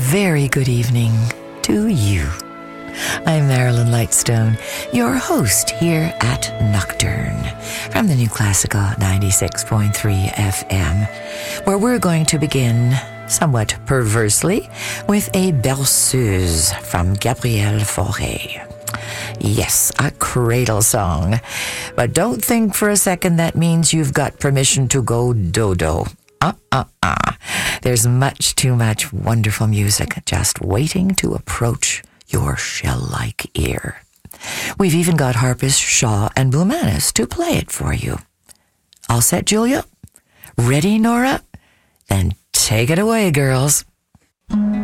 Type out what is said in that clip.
very good evening to you. I'm Marilyn Lightstone, your host here at Nocturne from the New Classical 96.3 FM, where we're going to begin, somewhat perversely, with a berceuse from Gabriel Fauré. Yes, a cradle song. But don't think for a second that means you've got permission to go dodo. There's much too much wonderful music just waiting to approach your shell-like ear. We've even got harpist Shaw and Blumanis to play it for you. All set, Julia? Ready, Nora? Then take it away, girls.